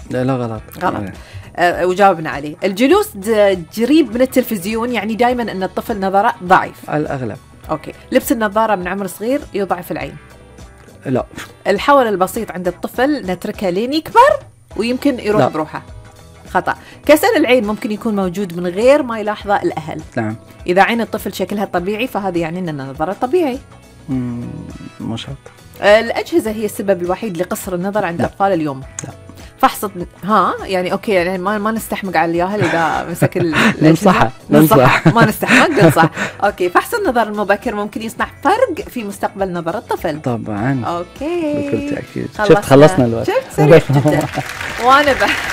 لا غلط. غلط. وجاوبنا عليه. الجلوس قريب من التلفزيون يعني دائما أن الطفل نظره ضعيف على الأغلب. أوكي. لبس النظارة من عمر صغير يضعف العين. لا. الحول البسيط عند الطفل نتركه لين يكبر ويمكن يروح لا. بروحه. خطأ. كسل العين ممكن يكون موجود من غير ما يلاحظه الأهل. نعم. إذا عين الطفل شكلها طبيعي فهذا يعني أن النظر طبيعي. مو شرط. الأجهزة هي السبب الوحيد لقصر النظر عند الأطفال اليوم. لا. فحص يعني أوكي يعني ما نستحمق على الياهل إذا مسك ننصح ما نستحمق ننصح. أوكي. فحص النظر المبكر ممكن يصنع فرق في مستقبل نظر الطفل. طبعا. أوكي. بكل تأكيد. شفت خلصنا الوقت. شفت سريع جدا. وأنا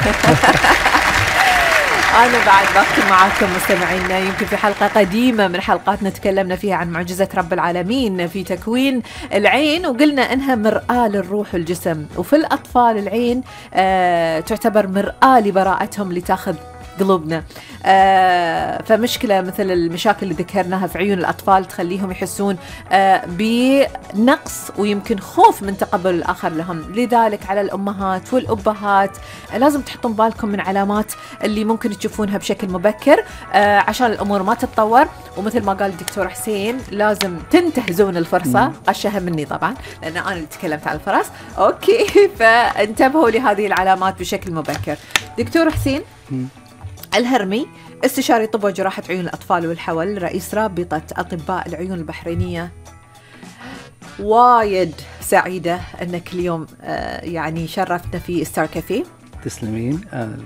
أنا بعد بختم معاكم مستمعينا. يمكن في حلقة قديمة من حلقاتنا تكلمنا فيها عن معجزة رب العالمين في تكوين العين، وقلنا أنها مرآة للروح والجسم، وفي الأطفال العين تعتبر مرآة لبراءتهم لتاخذ قلوبنا. فمشكلة مثل المشاكل اللي ذكرناها في عيون الأطفال تخليهم يحسون بنقص ويمكن خوف من تقبل الآخر لهم. لذلك على الأمهات والأبهات لازم تحطون بالكم من علامات اللي ممكن تشوفونها بشكل مبكر عشان الأمور ما تتطور. ومثل ما قال الدكتور حسين لازم تنتهزون الفرصة. غشها مني طبعا لأن أنا اللي تكلمت عن الفرص. أوكي. فانتبهوا لهذه العلامات بشكل مبكر. دكتور حسين الهرمي، استشاري طب وجراحة عيون الأطفال والحول، رئيس رابطة أطباء العيون البحرينية، وايد سعيدة أنك اليوم يعني شرفتنا في ستار كافيه. تسلمين.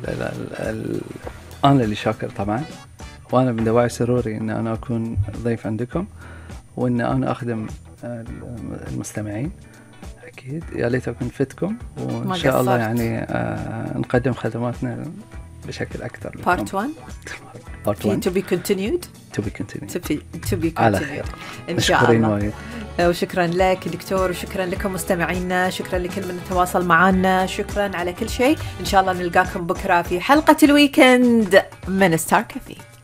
أنا اللي شاكر طبعا، وأنا من دواعي سروري أن أنا أكون ضيف عندكم وأن أنا أخدم المستمعين. أكيد يا ليت أكون فتكم، وإن شاء الله يعني نقدم خدماتنا بشكل أكثر. Part 1 to be continued. على خير إن شاء الله. وشكرا لك دكتور، وشكرا لكم مستمعينا، شكرا لكل من تواصل معنا، شكرا على كل شيء. إن شاء الله نلقاكم بكرة في حلقة الويكند من ستار كافيه.